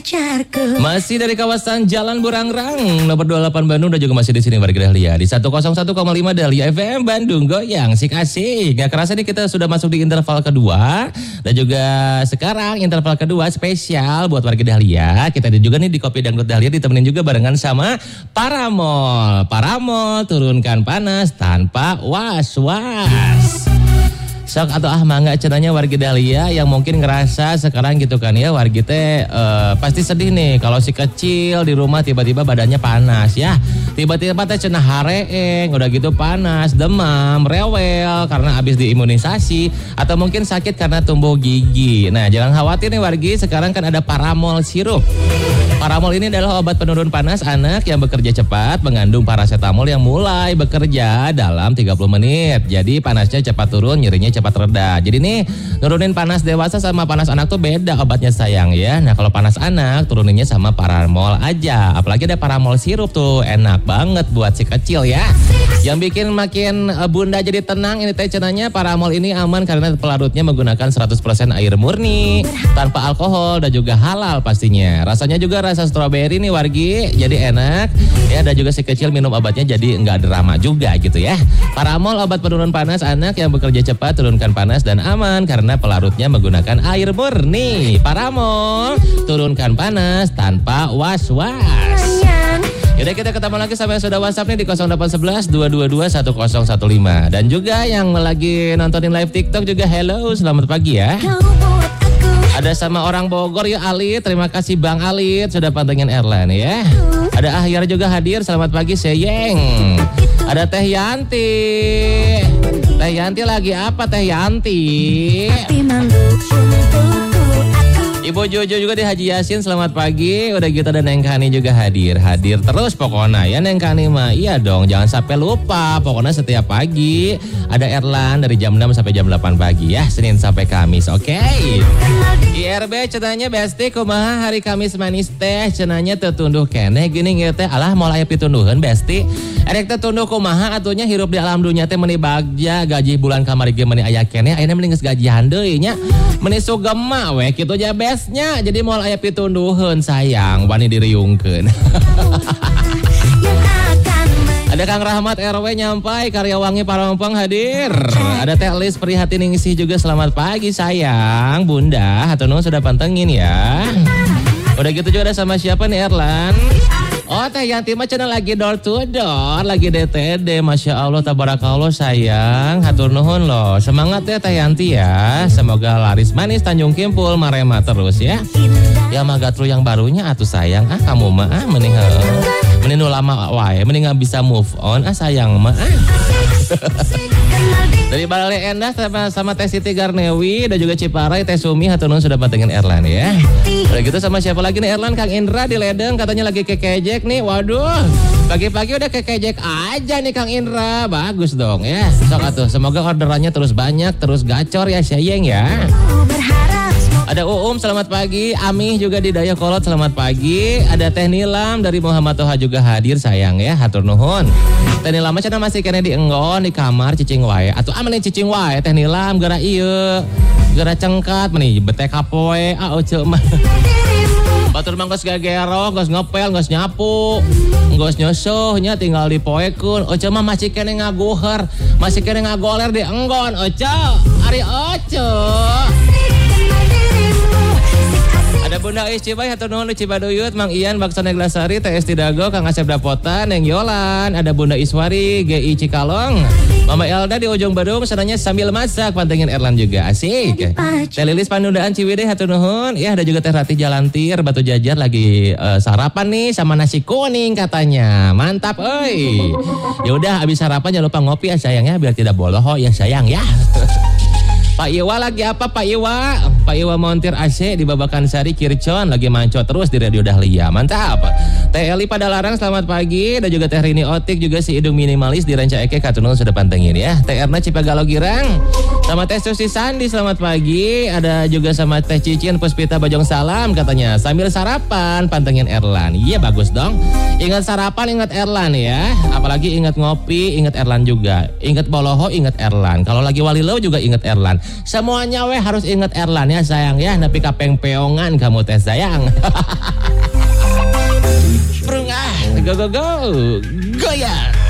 Masih dari kawasan Jalan Burangrang nomor 28 Bandung dan juga masih di sini warga Dahlia di 101,5 Dahlia FM Bandung goyang sik asik. Gak kerasa nih kita sudah masuk di interval kedua dan juga sekarang interval kedua spesial buat warga Dahlia. Kita juga nih di Kopi Dangdut Dahlia ditemenin juga barengan sama Paramol. Paramol turunkan panas tanpa was-was. Sok atau mangga cenanya warga Dahlia yang mungkin ngerasa sekarang gitu kan ya warga teh pasti sedih nih kalau si kecil di rumah tiba-tiba badannya panas ya. Tiba-tiba teh cenah hareeng, udah gitu panas, demam, rewel karena habis diimunisasi atau mungkin sakit karena tumbuh gigi. Nah, jangan khawatir nih wargi, sekarang kan ada Paramol sirup. Paramol ini adalah obat penurun panas anak yang bekerja cepat, mengandung paracetamol yang mulai bekerja dalam 30 menit. Jadi panasnya cepat turun, nyerinya cepat reda. Jadi nih nurunin panas dewasa sama panas anak tuh beda obatnya sayang ya. Nah kalau panas anak turuninnya sama Paramol aja. Apalagi ada Paramol sirup tuh enak banget buat si kecil ya. Yang bikin makin bunda jadi tenang ini teh cenanya Paramol ini aman karena pelarutnya menggunakan 100% air murni tanpa alkohol dan juga halal pastinya. Rasanya juga rasa stroberi nih wargi, jadi enak ya, dan juga si kecil minum obatnya jadi nggak drama juga gitu ya. Paramol obat penurun panas anak yang bekerja cepat, turunkan panas dan aman karena pelarutnya menggunakan air murni. Paramol turunkan panas tanpa was-was. Yaudah kita ketemu lagi sama yang sudah WhatsApp nih di 0811 222 1015. Dan juga yang lagi nontonin live TikTok juga hello, selamat pagi ya. Ada sama orang Bogor ya Ali, terima kasih Bang Ali sudah pantengin Erlan ya. Ada Ahyar juga hadir, selamat pagi Seyeng. Ada Teh Yanti. Teh Yanti lagi apa Teh Yanti? Ibu Jojo juga di Haji Yasin, selamat pagi. Udah gitu ada Neng Kani juga hadir terus pokoknya ya Neng Kani mah. Iya dong, jangan sampai lupa. Pokoknya setiap pagi ada Erlan dari jam 6 sampai jam 8 pagi ya, Senin sampai Kamis. Oke. IRB cenanya Besti kumaha hari Kamis manis teh cenanya tetunduh keneh gini ngieu teh alah moal aya pitunduheun Besti. Erek teh tunduh kumaha atunya hirup di alam dunya teh meuni bagja gaji bulan kamari ge meuni aya keneh ayeuna mending geus gajian deui nya. Meuni sugema we kitu ja bestnya. Jadi moal aya pitunduheun sayang wani diriungkeun. Ada Kang Rahmat RW nyampai, Karyawangi Parompong hadir. Ada Teh Lis Prihatiningsih juga selamat pagi sayang. Bunda, hatur nuhun sudah pantengin ya. Udah gitu juga ada sama siapa nih Erlan? Oh Teh Yanti mah cenah lagi door to door, lagi DTD. Masya Allah tabarakallah sayang. Hatur nuhun loh. Semangat ya Teh Yanti ya. Semoga laris manis Tanjung Kimpul Marema terus ya. Ya magatru yang barunya atuh sayang. Kamu mah mending nu lama wae, mending gak bisa move on sayang mah. Dari Balai Endah sama Teh Siti Garnewi dan juga Ciparai Teh Sumi hatur nuhun sudah pantengin Erlan ya. Udah gitu sama siapa lagi nih Erlan? Kang Indra di Ledeng katanya lagi kekejek nih. Waduh, pagi-pagi udah kekejek aja nih Kang Indra. Bagus dong ya. Sok atuh, semoga orderannya terus banyak, terus gacor ya sayang ya. Ada selamat pagi. Amih juga di Dayakolot selamat pagi. Ada Teh Nilam dari Muhammad Toha juga hadir sayang ya. Hatur nuhun. Teh Nilam cenah masih kene di enggon di kamar cicing wae. Atuh mending cicing wae Teh Nilam gara ieu. Gara cengkat meni bete kapoe ceu mah. Batur mah geus gagerok, geus ngepel, geus nyapu, geus nyusuh nya tinggal dipoekeun. Oce mah masih kene ngaguher, masih kene ngagoler di enggon. Oce, ari oce. Ada Bunda Is Cibai, hatur nuhun di Cibaduyut, Mang Ian, Baksana Glasari, TS Tidago, Kang Asep Dapota, Neng Yolan, ada Bunda Iswari, GI Cikalong, Mama Elda di Ujung Badung, sananya sambil masak, pantengin Erlan juga, asik. Teh Lilis Panundaan Ciwidey, hatur nuhun, ya ada juga Teh Rati Jalantir, Batu Jajar lagi sarapan nih sama nasi kuning katanya, mantap, oi. Ya udah, abis sarapan jangan lupa ngopi ya sayang ya, biar tidak boloho ya sayang ya. Pak Iwa lagi apa Pak Iwa? Pak Iwa montir AC di Babakan Sari Kircon lagi manco terus di Radio Dahlia. Mantap. Teh Eli pada larang selamat pagi dan juga Teh Rini Otik juga si Idung Minimalis di Ranca Eke Katunul sudah pantengin ya. Teh Erna Cipagalo Girang sama Teh Susi Sandi selamat pagi. Ada juga sama Teh Cicin Puspita Bajong Salam katanya sambil sarapan pantengin Erlan. Iya bagus dong. Ingat sarapan ingat Erlan ya. Apalagi ingat ngopi ingat Erlan juga. Ingat boloho ingat Erlan. Kalau lagi walilau juga ingat Erlan. Semuanya weh harus inget Erlan ya sayang ya. Nepi kapeng-peongan kamu teh sayang. Prung go. Goyang.